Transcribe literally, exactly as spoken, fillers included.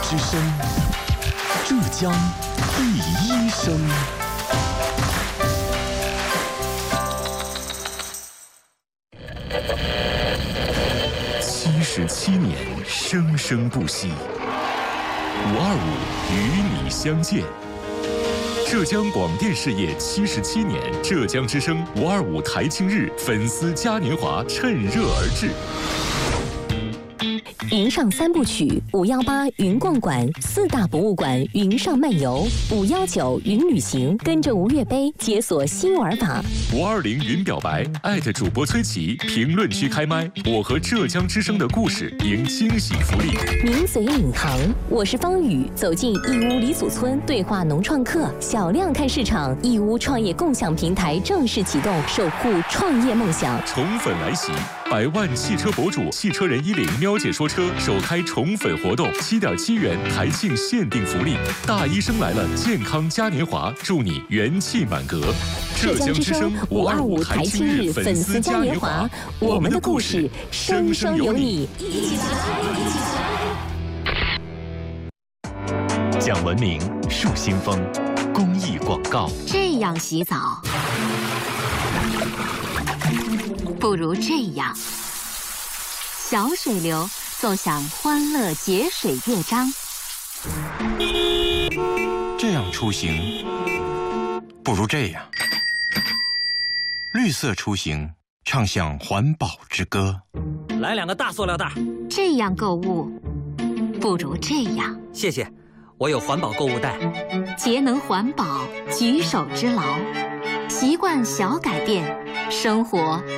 之声，浙江第一声。七十七年，生生不息。五二五与你相见。浙江广电事业七十七年，浙江之声五二五台庆日粉丝嘉年华趁热而至。 云上三部曲，五幺八云逛馆，四大博物馆云上漫游，五幺九云旅行，跟着吴越杯解锁新玩法。 五二零云表白，艾特主播崔琦，评论区开麦，我和浙江之声的故事迎惊喜福利。 名嘴领航，我是方宇，走进义乌李祖村对话农创客，小量看市场。义乌创业共享平台正式启动，守护创业梦想。 宠粉来袭，百万汽车博主汽车人一零喵姐说车首开宠粉活动，七点七元台庆限定福利，大医生来了健康嘉年华，祝你元气满格。 浙江之声五二五台庆日粉丝嘉年华，我们的故事生生有你，一起来，一起来。讲文明树新风，公益广告。 这样洗澡，不如这样。小水流奏响欢乐节水乐章。 这样出行，不如这样。绿色出行，唱响环保之歌。 来两个大塑料袋。 这样购物，不如这样。 谢谢，我有环保购物袋。 节能环保，举手之劳。习惯小改变，生活